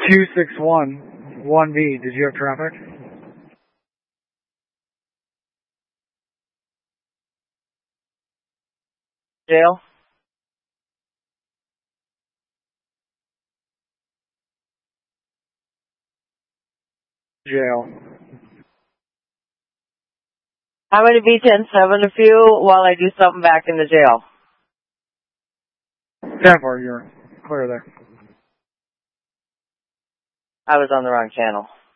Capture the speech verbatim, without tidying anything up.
two six one, one B, did you have traffic? Jail? Jail. I'm going to be ten seven a few while I do something back in the jail. ten four, you're clear there. I was on the wrong channel.